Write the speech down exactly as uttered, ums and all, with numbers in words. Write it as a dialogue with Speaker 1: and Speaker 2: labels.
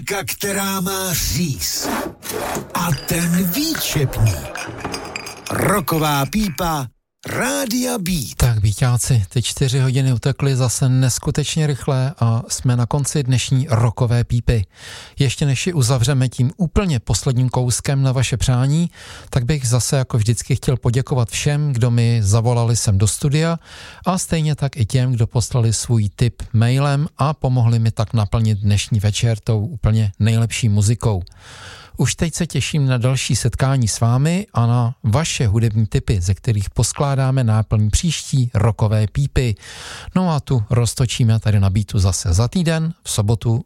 Speaker 1: Dírka, která má říz. A ten výčepník. Roková pípa Rádia Beat.
Speaker 2: Tak, Beatáci, ty čtyři hodiny utekly zase neskutečně rychle a jsme na konci dnešní rokové pípy. Ještě než ji uzavřeme tím úplně posledním kouskem na vaše přání, tak bych zase jako vždycky chtěl poděkovat všem, kdo mi zavolali sem do studia a stejně tak i těm, kdo poslali svůj tip mailem a pomohli mi tak naplnit dnešní večer tou úplně nejlepší muzikou. Už teď se těším na další setkání s vámi a na vaše hudební tipy, ze kterých poskládáme náplň příští rokové pípy. No a tu roztočíme tady na Beatu zase za týden, v sobotu